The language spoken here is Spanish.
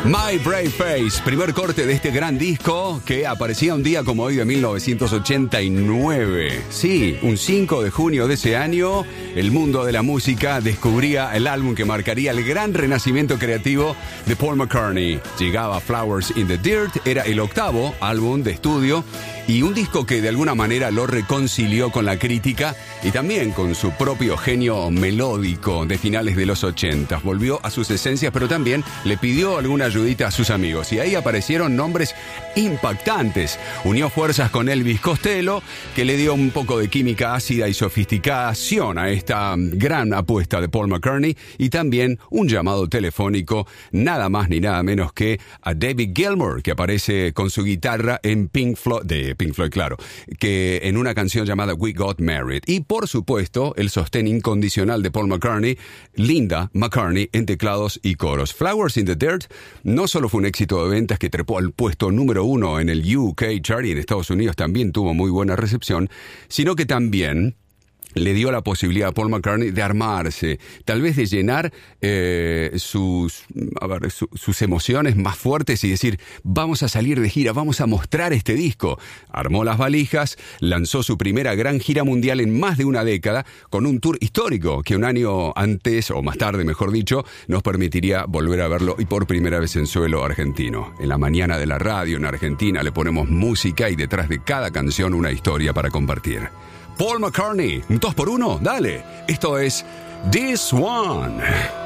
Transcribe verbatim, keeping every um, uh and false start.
My Brave Face, primer corte de este gran disco que aparecía un día como hoy de mil novecientos ochenta y nueve. Sí, un cinco de junio de ese año, el mundo de la música descubría el álbum que marcaría el gran renacimiento creativo de Paul McCartney. Llegaba Flowers in the Dirt, era el octavo álbum de estudio y un disco que de alguna manera lo reconcilió con la crítica y también con su propio genio melódico de finales de los ochenta. Volvió a sus esencias, pero también le pidió alguna ayudita a sus amigos. Y ahí aparecieron nombres impactantes. Unió fuerzas con Elvis Costello, que le dio un poco de química ácida y sofisticación a esta gran apuesta de Paul McCartney. Y también un llamado telefónico, nada más ni nada menos que a David Gilmour, que aparece con su guitarra en Pink Floyd, de Pink Floyd, claro, que en una canción llamada We Got Married. Y por supuesto, el sostén incondicional de Paul McCartney, Linda McCartney en teclados y coros. Flowers in the Dirt no solo fue un éxito de ventas que trepó al puesto número uno en el U K chart y en Estados Unidos también tuvo muy buena recepción, sino que también le dio la posibilidad a Paul McCartney de armarse, tal vez de llenar eh, sus, a ver, su, sus emociones más fuertes y decir, vamos a salir de gira, vamos a mostrar este disco. Armó las valijas, lanzó su primera gran gira mundial en más de una década, con un tour histórico que un año antes, o más tarde mejor dicho, nos permitiría volver a verlo y por primera vez en suelo argentino. En la mañana de la radio en Argentina le ponemos música y detrás de cada canción una historia para compartir. Paul McCartney, un dos por uno, dale. Esto es This One.